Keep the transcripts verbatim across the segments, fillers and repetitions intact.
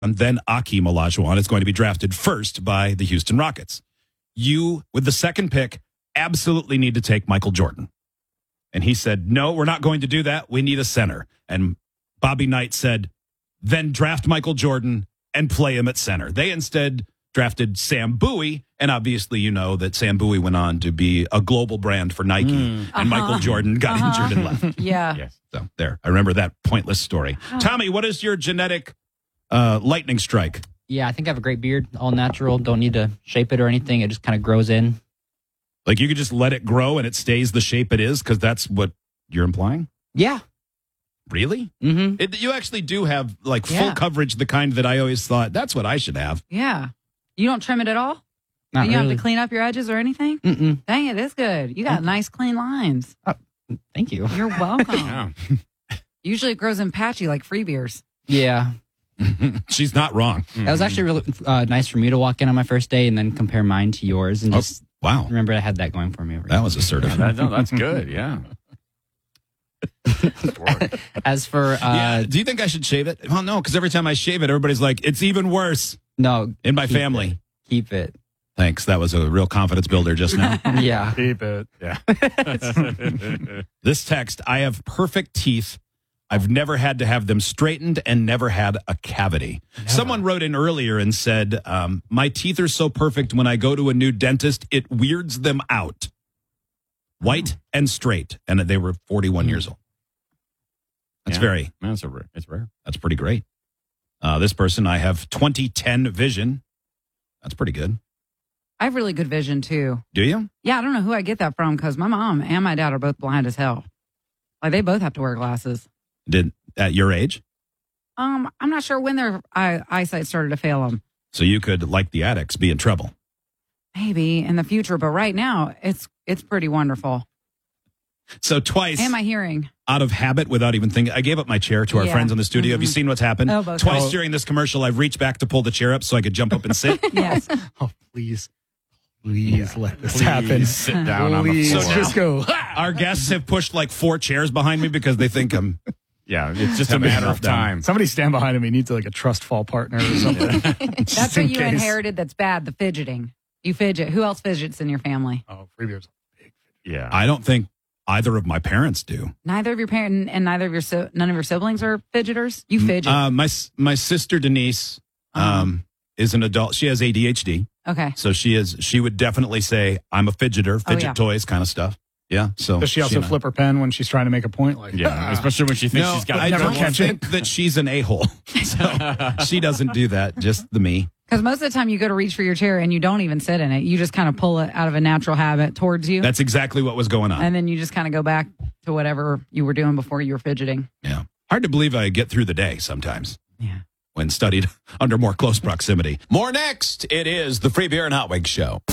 and then Akeem Olajuwon is going to be drafted first by the Houston Rockets. You, with the second pick, absolutely need to take Michael Jordan. And he said, no, we're not going to do that. We need a center. And Bobby Knight said, then draft Michael Jordan and play him at center. They instead drafted Sam Bowie. And obviously, you know that Sam Bowie went on to be a global brand for Nike. Mm. And uh-huh. Michael Jordan got uh-huh. injured and left. Yeah. Yes. So there. I remember that pointless story. Tommy, what is your genetic uh, lightning strike? Yeah, I think I have a great beard, all natural. Don't need to shape it or anything. It just kind of grows in. Like you could just let it grow and it stays the shape it is because that's what you're implying? Yeah. Really? Mm-hmm. It, you actually do have like Yeah. full coverage, the kind that I always thought, that's what I should have. Yeah. You don't trim it at all? Not you don't really. have to clean up your edges or anything? Mm-mm. Dang, it is good. You got nice, clean lines. Oh, thank you. You're welcome. Yeah. Usually it grows in patchy like free beers. Yeah. She's not wrong. That was actually really uh, nice for me to walk in on my first day and then compare mine to yours and Oh, just wow. remember I had that going for me. Over That was assertive. That, no, that's good. Yeah. As for uh, yeah. Do you think I should shave it? Well, no, because every time I shave it, everybody's like, it's even worse no in my keep family. it. Keep it. Thanks. That was a real confidence builder just now. Yeah. Keep it. Yeah. This text, I have perfect teeth. I've never had to have them straightened and never had a cavity. Never. Someone wrote in earlier and said, um, my teeth are so perfect when I go to a new dentist, it weirds them out. White oh. and straight. And they were forty-one mm. years old. That's yeah. very, that's, a rare, it's rare. That's pretty great. Uh, this person, I have twenty ten vision. That's pretty good. I have really good vision, too. Do you? Yeah, I don't know who I get that from because my mom and my dad are both blind as hell. Like, they both have to wear glasses. Did at your age? Um, I'm not sure when their eye, eyesight started to fail them. So you could, like the addicts, be in trouble. Maybe in the future, but right now, it's it's pretty wonderful. So twice. And my hearing. Out of habit, without even thinking. I gave up my chair to our Yeah. friends in the studio. Mm-hmm. Have you seen what's happened? Oh, both Twice times. during this commercial, I've reached back to pull the chair up so I could jump up and sit. Yes. Oh, please. Please Yeah. let this Please happen. sit down on the Please floor. So just go. Our guests have pushed like four chairs behind me because they think I'm. Yeah, it's just a Having matter enough of time. Somebody stand behind him. He needs like a trust fall partner or something. That's Just what in you case. inherited that's bad, the fidgeting. You fidget. Who else fidgets in your family? Oh, free beers. Yeah. I don't think either of my parents do. Neither of your parents and neither of your si- none of your siblings are fidgeters. You fidget. Uh, my my sister Denise um, is an adult. She has A D H D, okay. so she is. She would definitely say, "I'm a fidgeter, fidget yeah. toys, kind of stuff." Yeah. So Does she also and I- flip her pen when she's trying to make a point? Like, Yeah, "Ah." especially when she thinks No, she's got I never don't catch it. think that she's an a-hole. So she doesn't do that. Just the me. Because most of the time you go to reach for your chair and you don't even sit in it. You just kind of pull it out of a natural habit towards you. That's exactly what was going on. and then you just kind of go back to whatever you were doing before you were fidgeting. Yeah. Hard to believe I get through the day sometimes. Yeah. When studied under more close proximity. More next. It is the Free Beer and Hot Wings Show.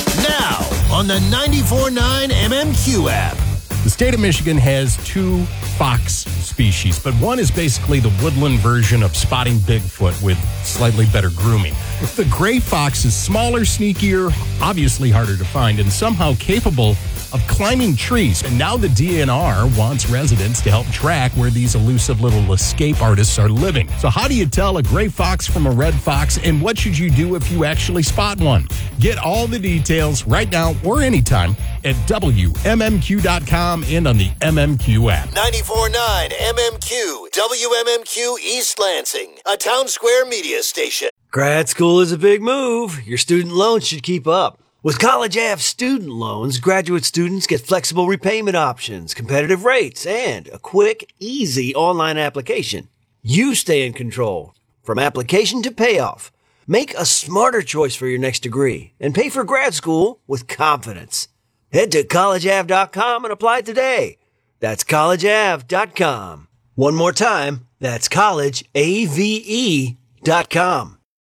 Now on the ninety-four point nine M M Q app. The state of Michigan has two fox species, but one is basically the woodland version of spotting Bigfoot with slightly better grooming. The gray fox is smaller, sneakier, obviously harder to find, and somehow capable of climbing trees. And now the D N R wants residents to help track where these elusive little escape artists are living. So how do you tell a gray fox from a red fox, and what should you do if you actually spot one? Get all the details right now or anytime at W M M Q dot com and on the M M Q app. ninety-four point nine M M Q, W M M Q East Lansing, a Town Square media station. Grad school is a big move. Your student loans should keep up. With College Ave student loans, graduate students get flexible repayment options, competitive rates, and a quick, easy online application. You stay in control from application to payoff. Make a smarter choice for your next degree and pay for grad school with confidence. Head to college ave dot com and apply today. That's college ave dot com. One more time, that's college ave dot com.